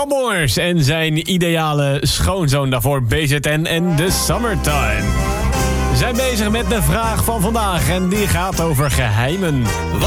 Bongers en zijn ideale schoonzoon daarvoor BZN en The Summertime. We zijn bezig met de vraag van vandaag en die gaat over geheimen.